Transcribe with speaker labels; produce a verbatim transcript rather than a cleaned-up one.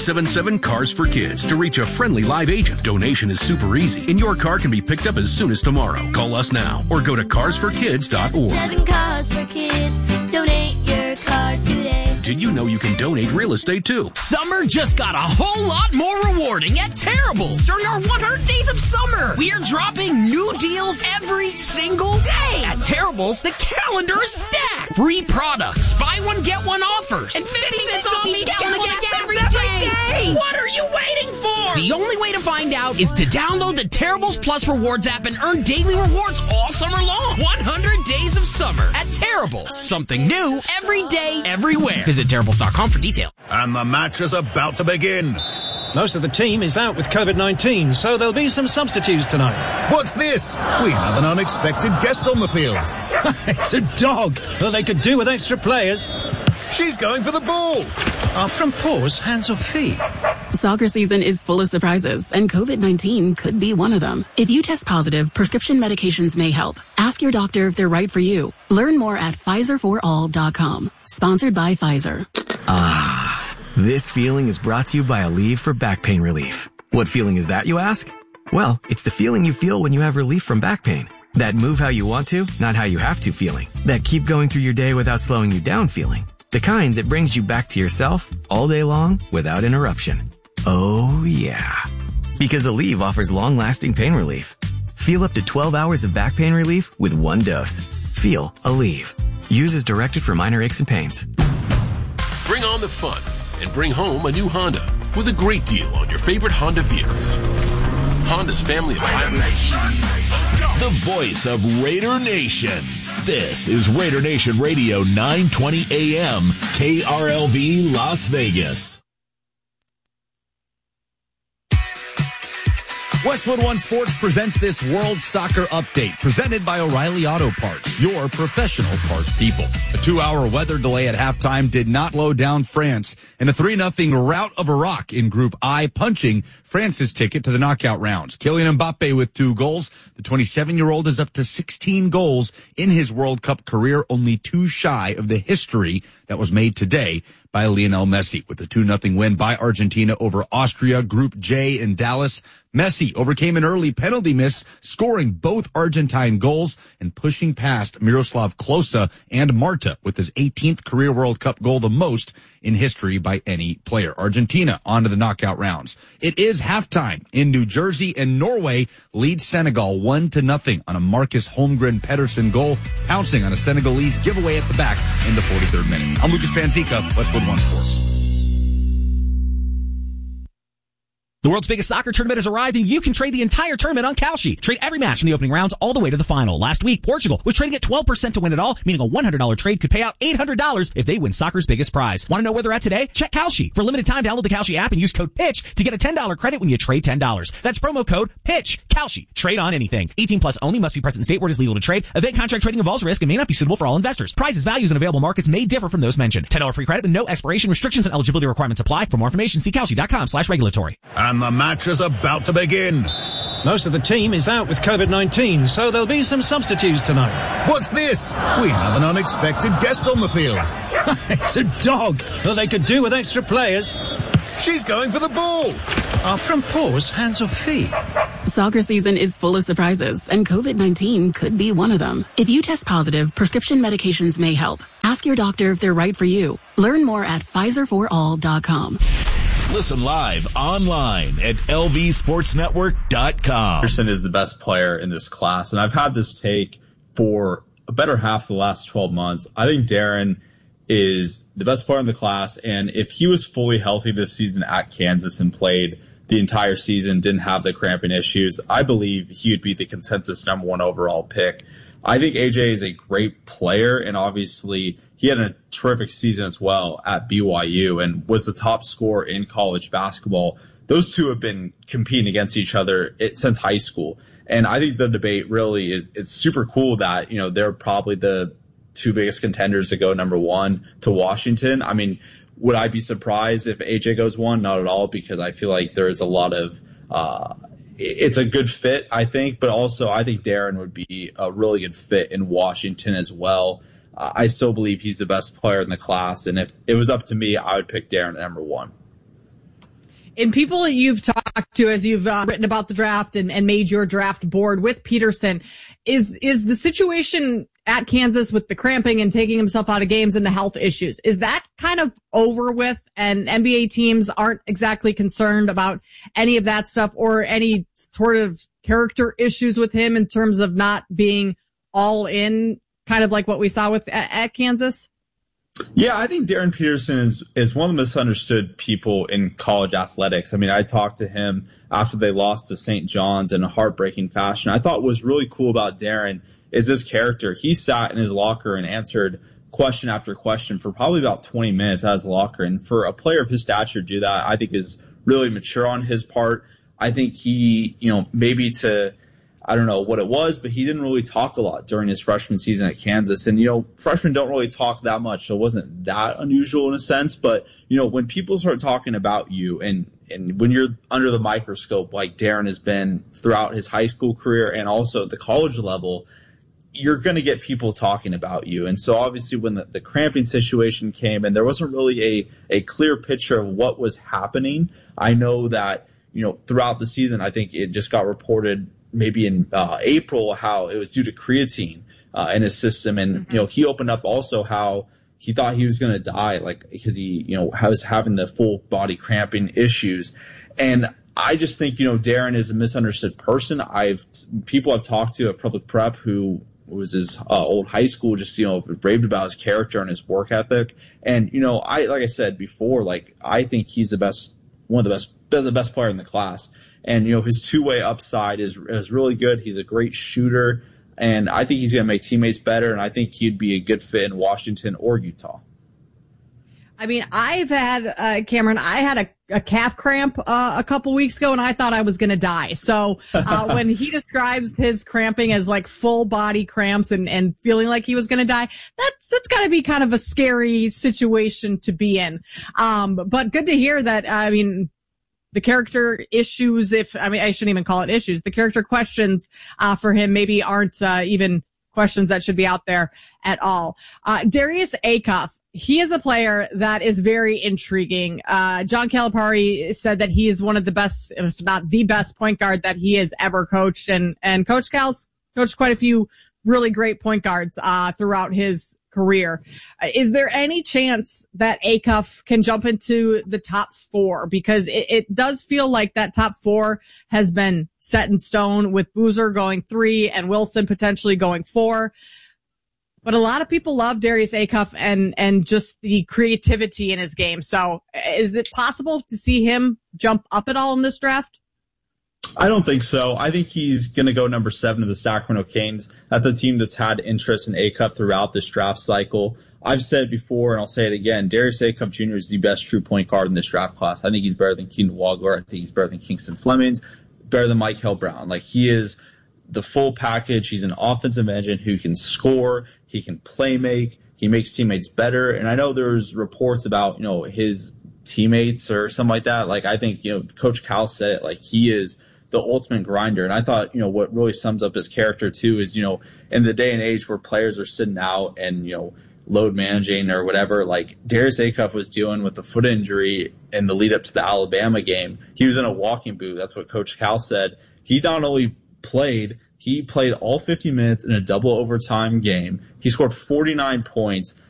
Speaker 1: seven seven CARS for Kids to reach a friendly live agent. Donation is super easy, and your car can be picked up as soon as tomorrow. Call us now or go to cars for kids dot org.
Speaker 2: Seven Cars for Kids. Donate your car today.
Speaker 1: Did you know you can donate real estate too?
Speaker 3: Summer just got a whole lot more rewarding at Terrible's. During our one hundred days of summer, we're dropping new deals every single day. At Terrible's, the calendar is stacked. Free products, buy one, get one offers, and fifty cents off each gallon of gas every day. What are you waiting for? The only way to find out is to download the Terrible's Plus Rewards app and earn daily rewards all summer long. one hundred days of summer at Terrible's. Something new every day, everywhere. Visit Terrible's dot com for detail.
Speaker 4: And the match is about to begin.
Speaker 5: Most of the team is out with COVID nineteen, so there'll be some substitutes tonight.
Speaker 4: What's this? We have an unexpected guest on the field.
Speaker 5: It's a dog. Well, they could do with extra players.
Speaker 4: She's going for the ball.
Speaker 5: Are from paws, hands or feet?
Speaker 6: Soccer season is full of surprises, and COVID nineteen could be one of them. If you test positive, prescription medications may help. Ask your doctor if they're right for you. Learn more at Pfizer for all dot com. Sponsored by Pfizer.
Speaker 7: Ah, this feeling is brought to you by Aleve for back pain relief. What feeling is that, you ask? Well, it's the feeling you feel when you have relief from back pain. That move how you want to, not how you have to feeling. That keep going through your day without slowing you down feeling. The kind that brings you back to yourself all day long without interruption. Oh, yeah. Because Aleve offers long-lasting pain relief. Feel up to twelve hours of back pain relief with one dose. Feel Aleve. Use as directed for minor aches and pains.
Speaker 8: Bring on the fun and bring home a new Honda with a great deal on your favorite Honda vehicles. Honda's family of hybrids.
Speaker 9: The voice of Raider Nation. This is Raider Nation Radio, nine twenty A M, K R L V, Las Vegas.
Speaker 10: Westwood One Sports presents this World Soccer Update, presented by O'Reilly Auto Parts, your professional parts people. A two-hour weather delay at halftime did not slow down France, and a three nothing rout of Iraq in Group I, punching France's ticket to the knockout rounds. Kylian Mbappe with two goals. The twenty-seven-year-old is up to sixteen goals in his World Cup career, only two shy of the history that was made today by Lionel Messi. With a two nothing win by Argentina over Austria, Group J in Dallas, Messi overcame an early penalty miss, scoring both Argentine goals and pushing past Miroslav Klose and Marta with his eighteenth career World Cup goal, the most in history by any player. Argentina on to the knockout rounds. It is halftime in New Jersey, and Norway leads Senegal one to nothing on a Marcus Holmgren Pedersen goal, pouncing on a Senegalese giveaway at the back in the forty-third minute. I'm Lucas Panzica, Westwood One Sports.
Speaker 11: The world's biggest soccer tournament has arrived, and you can trade the entire tournament on Kalshi. Trade every match from the opening rounds all the way to the final. Last week, Portugal was trading at twelve percent to win it all, meaning a one hundred dollars trade could pay out eight hundred dollars if they win soccer's biggest prize. Want to know where they're at today? Check Kalshi. For a limited time, download the Kalshi app and use code PITCH to get a ten dollars credit when you trade ten dollars. That's promo code PITCH. Kalshi. Trade on anything. eighteen plus only. Must be present in state where it is legal to trade. Event contract trading involves risk and may not be suitable for all investors. Prices, values, and available markets may differ from those mentioned. ten dollars free credit with no expiration. Restrictions and eligibility requirements apply. For more information, see Kalshi.com slash regulatory.
Speaker 4: And the match is about to begin.
Speaker 5: Most of the team is out with COVID nineteen, so there'll be some substitutes tonight.
Speaker 4: What's this? We have an unexpected guest on the field.
Speaker 5: It's a dog. Well, they could do with extra players.
Speaker 4: She's going for the ball.
Speaker 5: Are from paws, hands or feet?
Speaker 6: Soccer season is full of surprises, and COVID nineteen could be one of them. If you test positive, prescription medications may help. Ask your doctor if they're right for you. Learn more at Pfizer for all dot com.
Speaker 9: Listen live online at L V sports network dot com.
Speaker 12: Anderson is the best player in this class, and I've had this take for a better half of the last twelve months. I think Darren is the best player in the class, and if he was fully healthy this season at Kansas and played the entire season, didn't have the cramping issues, I believe he would be the consensus number one overall pick. I think A J is a great player, and obviously he had a terrific season as well at B Y U and was the top scorer in college basketball. Those two have been competing against each other since high school. And I think the debate really is, it's super cool that, you know, they're probably the two biggest contenders to go number one to Washington. I mean, would I be surprised if A J goes one? Not at all, because I feel like there's a lot of, uh, it's a good fit, I think, but also I think Darren would be a really good fit in Washington as well. Uh, I still believe he's the best player in the class, and if it was up to me, I would pick Darren at number one.
Speaker 13: In people that you've talked to as you've uh, written about the draft and, and made your draft board with Peterson, is is the situation at Kansas with the cramping and taking himself out of games and the health issues, is that kind of over with and N B A teams aren't exactly concerned about any of that stuff or any sort of character issues with him in terms of not being all in, kind of like what we saw with at, at Kansas?
Speaker 12: Yeah, I think Darren Peterson is, is one of the misunderstood people in college athletics. I mean, I talked to him after they lost to Saint John's in a heartbreaking fashion. I thought what was really cool about Darren is this character. He sat in his locker and answered question after question for probably about twenty minutes at his locker. And for a player of his stature to do that, I think is really mature on his part. I think he, you know, maybe to, I don't know what it was, but he didn't really talk a lot during his freshman season at Kansas. And, you know, freshmen don't really talk that much, so it wasn't that unusual in a sense. But, you know, when people start talking about you and, and when you're under the microscope, like Darren has been throughout his high school career and also at the college level, you're going to get people talking about you. And so obviously when the, the cramping situation came and there wasn't really a, a clear picture of what was happening, I know that, you know, throughout the season, I think it just got reported maybe in uh, April how it was due to creatine uh, in his system. And, mm-hmm. you know, he opened up also how he thought he was going to die, like, because he, you know, was having the full body cramping issues. And I just think, you know, Darren is a misunderstood person. I've, people I've talked to at Public Prep who was his uh, old high school, just, you know, raved about his character and his work ethic. And, you know, I, like I said before, like, I think he's the best, one of the best, the best player in the class. And, you know, his two-way upside is, is really good. He's a great shooter. And I think he's going to make teammates better. And I think he'd be a good fit in Washington or Utah.
Speaker 13: I mean, I've had, uh, Cameron, I had a, a calf cramp, uh, a couple weeks ago and I thought I was going to die. So, uh, when he describes his cramping as like full body cramps and, and feeling like he was going to die, that's, that's gotta be kind of a scary situation to be in. Um, but good to hear that, I mean, the character issues, if, I mean, I shouldn't even call it issues, the character questions, uh, for him maybe aren't, uh, even questions that should be out there at all. Uh, Darius Acuff. He is a player that is very intriguing. Uh, John Calipari said that he is one of the best, if not the best point guard that he has ever coached. And, and Coach Cal's coached quite a few really great point guards, uh, throughout his career. Uh, is there any chance that Acuff can jump into the top four? Because it, it does feel like that top four has been set in stone with Boozer going three and Wilson potentially going four. But a lot of people love Darius Acuff and, and just the creativity in his game. So is it possible to see him jump up at all in this draft?
Speaker 12: I don't think so. I think he's going to go number seven to the Sacramento Kings. That's a team that's had interest in Acuff throughout this draft cycle. I've said it before, and I'll say it again. Darius Acuff Junior is the best true point guard in this draft class. I think he's better than Keenan Wagler. I think he's better than Kingston Flemings, better than Michael Brown. Like, he is the full package. He's an offensive engine who can score. He can play make. He makes teammates better. And I know there's reports about, you know, his teammates or something like that. Like, I think, you know, Coach Cal said it, like, he is the ultimate grinder. And I thought, you know, what really sums up his character too is, you know, in the day and age where players are sitting out and, you know, load managing or whatever, like Darius Acuff was dealing with a foot injury in the lead up to the Alabama game. He was in a walking boot. That's what Coach Cal said. He not only played, he played all fifty minutes in a double overtime game. He scored forty-nine points.